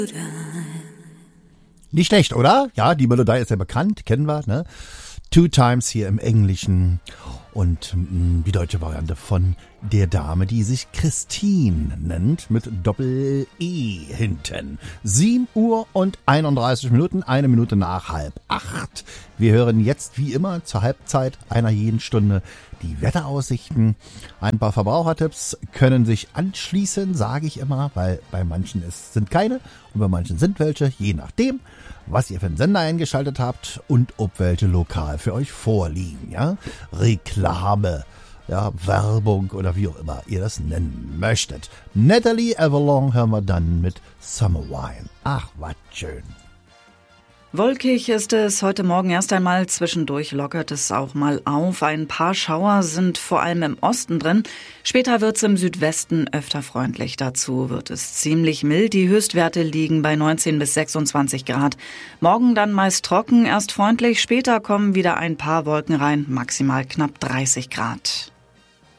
Nicht schlecht, oder? Ja, die Melodie ist ja bekannt, kennen wir, ne? Two Times hier im Englischen und die deutsche Variante von der Dame, die sich Christine nennt, mit Doppel-E hinten. 7:31, 1 Minute nach 7:30. Wir hören jetzt wie immer zur Halbzeit einer jeden Stunde die Wetteraussichten. Ein paar Verbrauchertipps können sich anschließen, sage ich immer, weil bei manchen sind keine und bei manchen sind welche, je nachdem, was ihr für einen Sender eingeschaltet habt und ob welche lokal für euch vorliegen. Ja? Reklame, ja, Werbung oder wie auch immer ihr das nennen möchtet. Natalie Avalon hören wir dann mit Summer Wine. Ach, was schön. Wolkig ist es heute Morgen erst einmal, zwischendurch lockert es auch mal auf. Ein paar Schauer sind vor allem im Osten drin. Später wird's im Südwesten öfter freundlich. Dazu wird es ziemlich mild. Die Höchstwerte liegen bei 19 bis 26 Grad. Morgen dann meist trocken, erst freundlich. Später kommen wieder ein paar Wolken rein, maximal knapp 30 Grad.